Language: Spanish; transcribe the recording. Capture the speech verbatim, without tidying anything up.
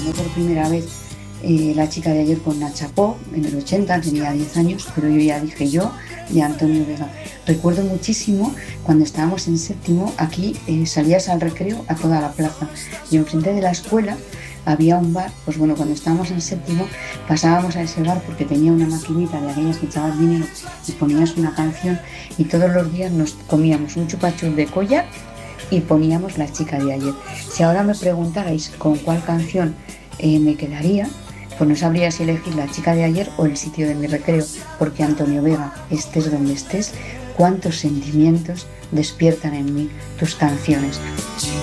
sonó por primera vez eh, La chica de ayer con Nacha Pop en el ochenta, tenía diez años, pero yo ya dije yo, de Antonio Vega. Recuerdo muchísimo cuando estábamos en séptimo, aquí eh, salías al recreo a toda la plaza y enfrente de la escuela había un bar. Pues bueno, cuando estábamos en séptimo pasábamos a ese bar porque tenía una maquinita de aquellas que echabas dinero y ponías una canción, y todos los días nos comíamos un chupachus de colla y poníamos La chica de ayer. Si ahora me preguntarais con cuál canción eh, me quedaría, pues no sabría si elegir La chica de ayer o El sitio de mi recreo, porque Antonio Vega, estés donde estés, cuántos sentimientos despiertan en mí tus canciones.